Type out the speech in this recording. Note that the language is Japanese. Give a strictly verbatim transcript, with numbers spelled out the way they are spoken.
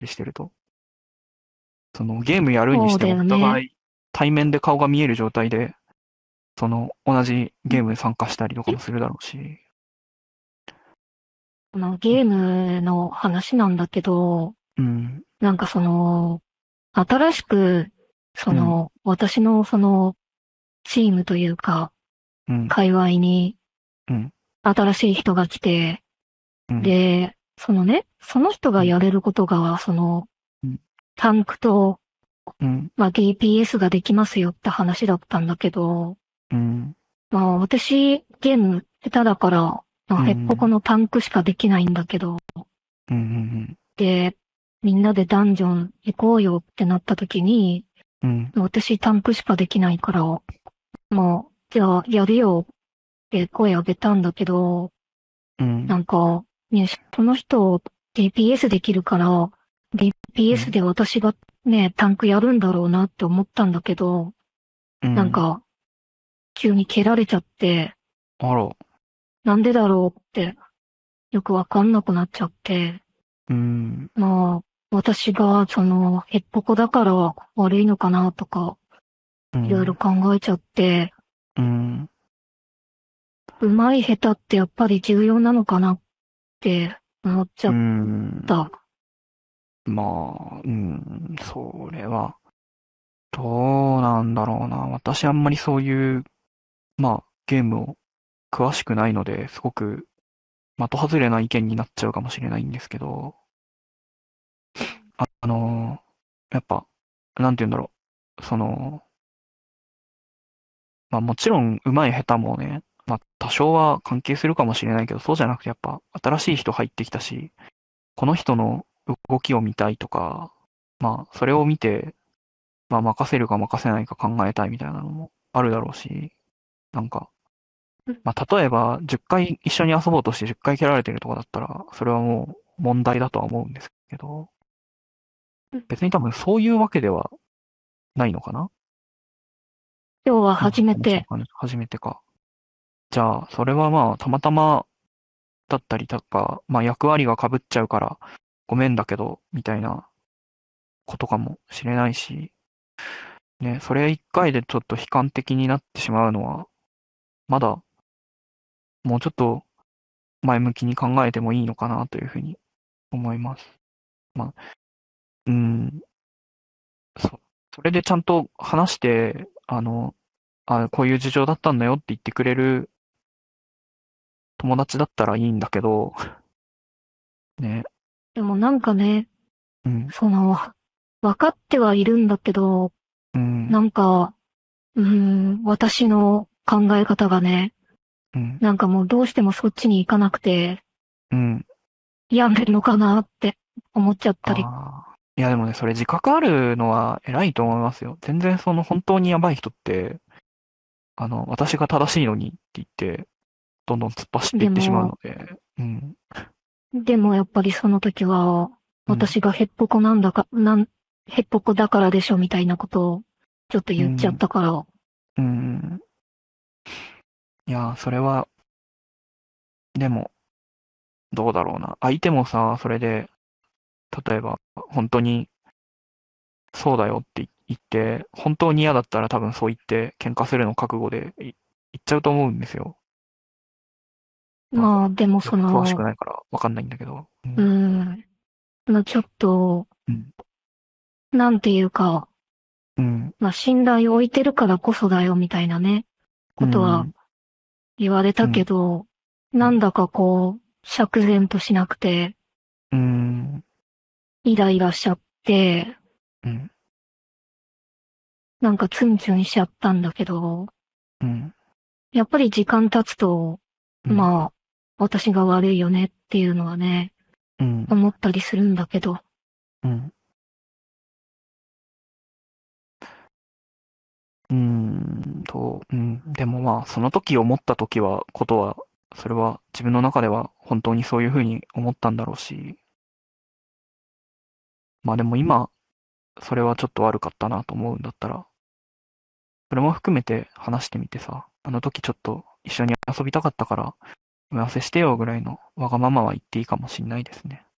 りしてると。そのゲームやるにそうだしてもおよね。 互い対面で顔が見える状態で、その同じゲームに参加したりとかもするだろうし。 このゲームの話なんだけど、 うん、 なんかその、新しく、そうん、 の、私のその、チームというか、 うん、 界隈にうん、 新しい人が来て、 うん、 で、そのね、その人うん、 がやれることが、その、 うん、 タンクと、 うん、 まあ、ディーピーエス ができますよって話だったんだけど、 うん、 まあ、私、ゲーム下手だから、まあ、 うヘッポコん、 のタンクしかできないんだけど、 うん、 で、みんなでダンジョン行こうよってなった時に、 うん、 私タンクしかできないから、まあ、じゃあやるよって声上げたんだけど、 うん、 なんか、ね、その人 ディーピーエス できるから、 うディーピーエスん、 で私がね、タンクやるんだろうなって思ったんだけど、 うん、 なんか、急に蹴られちゃって、 あら、 なんでだろうってよくわかんなくなっちゃって、 うん、 まあ、私がその、ヘッポコだから悪いのかなとか、いろいろうん、 考えちゃって、 うん、 上手い下手ってやっぱり重要なのかなって思っちゃうっん、 た。 まあ、うん、それは、どうなんだろうな。私あんまりそういう、まあ、ゲームを詳しくないので、すごく的外れな意見になっちゃうかもしれないんですけど、あ、あのーやっぱ、なんて言うんだろう。その、まあもちろん上手い下手もね、まあ多少は関係するかもしれないけど、そうじゃなくてやっぱ新しい人入ってきたし、この人の動きを見たいとか、まあそれを見て、まあ任せるか任せないか考えたいみたいなのもあるだろうし、なんか、まあ例えばじゅっかい一緒に遊ぼうとしてじゅっかい蹴られてるとかだったら、それはもう問題だとは思うんですけど、別に多分そういうわけではないのかな。 今日は今初めて、 話の感じ、初めてか。じゃあ、それはまあ、たまたまだったりとか、まあ役割が被っちゃうから、ごめんだけど、みたいなことかもしれないし、ね、それ一回でちょっと悲観的になってしまうのは、まだ、もうちょっと前向きに考えてもいいのかなというふうに思います。まあ、うん、そ、それでちゃんと話して、あの、あ、こういう事情だったんだよって言ってくれる友達だったらいいんだけど、ね、 でもなんかね、 うん、 その、わかってはいるんだけど、 うん、 なんか、うーん、私の考え方がね、 うん、 なんかもうどうしてもそっちに行かなくて、 うん。 病んでるのかなって思っちゃったり。 ああ。いやでもね、それ自覚あるのは偉いと思いますよ。全然その本当にやばい人って、あの、私が正しいのにって言って、どんどん突っ走っていってしまうのでも、 で、うん、 でもやっぱりその時は、 うん、 私がヘッポコなんだか、なん、ヘッポコだからでしょみたいなことをちょっと言っちゃっうん、 たから、 うん。いや、それは、でも、どうだろうな。相手もさ、それで、例えば、本当に、そうだよって言って、本当に嫌だったら多分そう言って喧嘩するの覚悟でい言っちゃうと思うんですよ。まあ、 まあでもよく詳しくその、 ないからわかんないんだけど。ううーん。 ん、まあちょっと、 うん。 なんていうか、 うん。 まあ信頼を置いてるからこそだよみたいなね、 うことはん。 言われたけうん。 ど、 うん。 なんだかこう、釈然としなくて、 うん。 イライラしちゃって、 うん。 なんかツンツンしちゃったんだけど、 うん。 やっぱり時間経つと、 うん。 まあ、私が悪いよねっていうのはね、 うん。 思ったりするんだけど、 うん。うーんと、うん。でもまあ、その時思った時は、ことは、それは自分の中では本当にそういうふうに思ったんだろうし、まあでも今、それはちょっと悪かったなと思うんだったら、それも含めて話してみてさ、あの時ちょっと一緒に遊びたかったから、埋め合わせしてよぐらいのわがままは言っていいかもしんないですね。